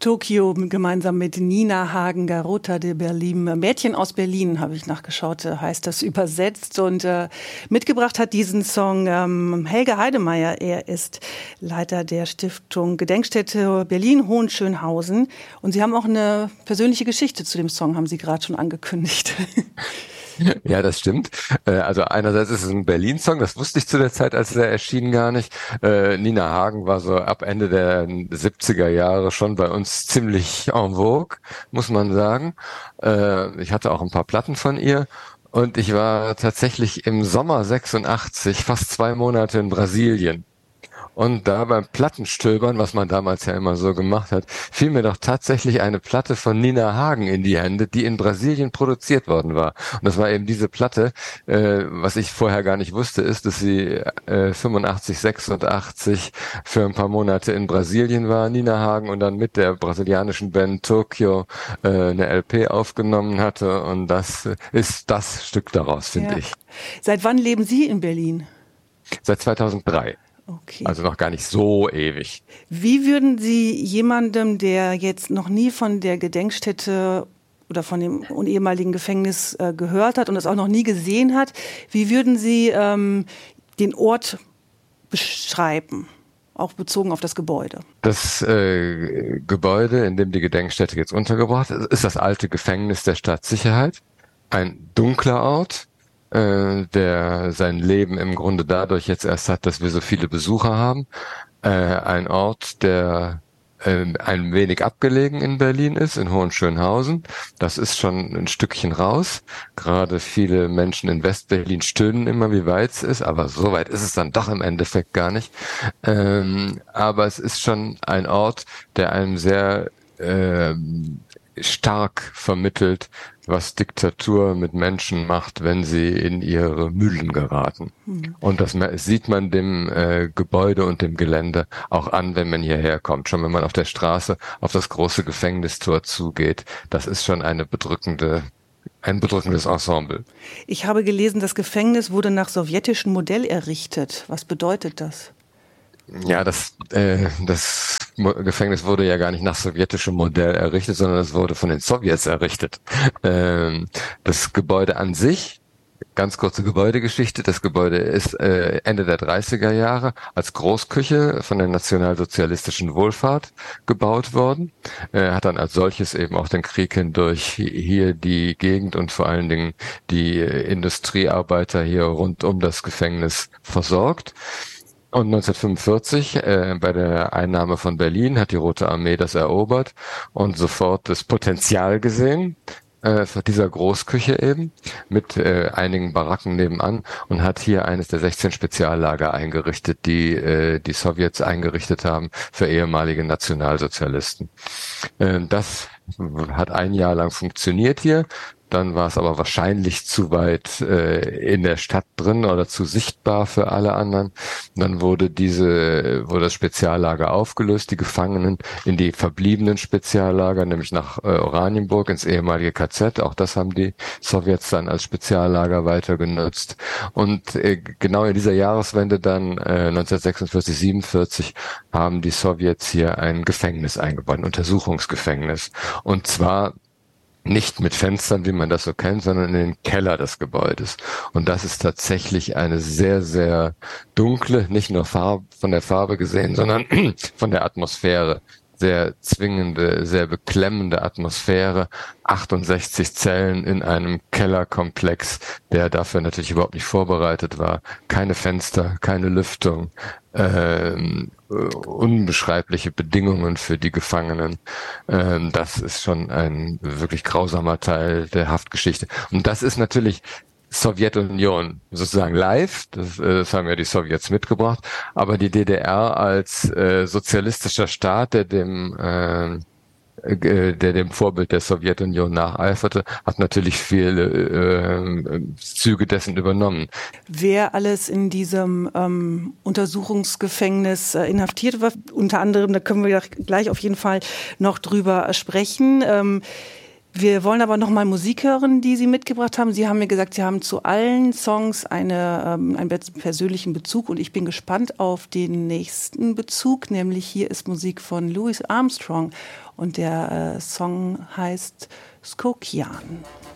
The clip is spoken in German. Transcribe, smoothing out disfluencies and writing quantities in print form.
Tokio gemeinsam mit Nina Hagen, Garota de Berlin. Mädchen aus Berlin, habe ich nachgeschaut, heißt das übersetzt. Und mitgebracht hat diesen Song Helge Heidemeyer. Er ist Leiter der Stiftung Gedenkstätte Berlin-Hohenschönhausen. Und Sie haben auch eine persönliche Geschichte zu dem Song, haben Sie gerade schon angekündigt. Ja, das stimmt. Also einerseits ist es ein Berlin-Song, das wusste ich zu der Zeit, als er erschien, gar nicht. Nina Hagen war so ab Ende der 70er Jahre schon bei uns ziemlich en vogue, muss man sagen. Ich hatte auch ein paar Platten von ihr. Und ich war tatsächlich im Sommer 86 fast 2 Monate in Brasilien. Und da beim Plattenstöbern, was man damals ja immer so gemacht hat, fiel mir doch tatsächlich eine Platte von Nina Hagen in die Hände, die in Brasilien produziert worden war. Und das war eben diese Platte, was ich vorher gar nicht wusste, ist, dass sie 85, 86 für ein paar Monate in Brasilien war, Nina Hagen, und dann mit der brasilianischen Band Tokio eine LP aufgenommen hatte. Und das ist das Stück daraus, finde ich. Seit wann leben Sie in Berlin? Seit 2003. Okay. Also noch gar nicht so ewig. Wie würden Sie jemandem, der jetzt noch nie von der Gedenkstätte oder von dem ehemaligen Gefängnis gehört hat und es auch noch nie gesehen hat, wie würden Sie den Ort beschreiben, auch bezogen auf das Gebäude? Das Gebäude, in dem die Gedenkstätte jetzt untergebracht ist, ist das alte Gefängnis der Staatssicherheit. Ein dunkler Ort, der sein Leben im Grunde dadurch jetzt erst hat, dass wir so viele Besucher haben. Ein Ort, der ein wenig abgelegen in Berlin ist, in Hohenschönhausen. Das ist schon ein Stückchen raus. Gerade viele Menschen in Westberlin stöhnen immer, wie weit es ist, aber so weit ist es dann doch im Endeffekt gar nicht. Aber es ist schon ein Ort, der einem sehr stark vermittelt, was Diktatur mit Menschen macht, wenn sie in ihre Mühlen geraten. Und das sieht man dem Gebäude und dem Gelände auch an, wenn man hierher kommt. Schon wenn man auf der Straße auf das große Gefängnistor zugeht, das ist schon ein bedrückendes Ensemble. Ich habe gelesen, das Gefängnis wurde nach sowjetischem Modell errichtet. Was bedeutet das? Ja, das Gefängnis wurde ja gar nicht nach sowjetischem Modell errichtet, sondern es wurde von den Sowjets errichtet. Das Gebäude an sich, ganz kurze Gebäudegeschichte, das Gebäude ist Ende der 30er Jahre als Großküche von der nationalsozialistischen Wohlfahrt gebaut worden. Hat dann als solches eben auch den Krieg hindurch hier die Gegend und vor allen Dingen die Industriearbeiter hier rund um das Gefängnis versorgt. Und 1945, bei der Einnahme von Berlin, hat die Rote Armee das erobert und sofort das Potenzial gesehen für dieser Großküche eben, mit einigen Baracken nebenan, und hat hier eines der 16 Speziallager eingerichtet, die die Sowjets eingerichtet haben für ehemalige Nationalsozialisten. Das hat ein Jahr lang funktioniert hier. Dann war es aber wahrscheinlich zu weit in der Stadt drin oder zu sichtbar für alle anderen. Dann wurde das Speziallager aufgelöst, die Gefangenen in die verbliebenen Speziallager, nämlich nach Oranienburg ins ehemalige KZ. Auch das haben die Sowjets dann als Speziallager weiter genutzt. Und genau in dieser Jahreswende dann 1946, 47 haben die Sowjets hier ein Gefängnis eingebaut, ein Untersuchungsgefängnis. Und zwar nicht mit Fenstern, wie man das so kennt, sondern in den Keller des Gebäudes. Und das ist tatsächlich eine sehr, sehr dunkle, nicht nur von der Farbe gesehen, sondern von der Atmosphäre. Sehr zwingende, sehr beklemmende Atmosphäre. 68 Zellen in einem Kellerkomplex, der dafür natürlich überhaupt nicht vorbereitet war. Keine Fenster, keine Lüftung, unbeschreibliche Bedingungen für die Gefangenen. Das ist schon ein wirklich grausamer Teil der Haftgeschichte. Und das ist natürlich Sowjetunion sozusagen live, das haben ja die Sowjets mitgebracht, aber die DDR als sozialistischer Staat, der dem Vorbild der Sowjetunion nacheiferte, hat natürlich viele Züge dessen übernommen. Wer alles in diesem Untersuchungsgefängnis inhaftiert war, unter anderem, da können wir gleich auf jeden Fall noch drüber sprechen. Wir wollen aber noch mal Musik hören, die Sie mitgebracht haben. Sie haben mir gesagt, Sie haben zu allen Songs einen persönlichen Bezug und ich bin gespannt auf den nächsten Bezug, nämlich hier ist Musik von Louis Armstrong und der Song heißt Skokian.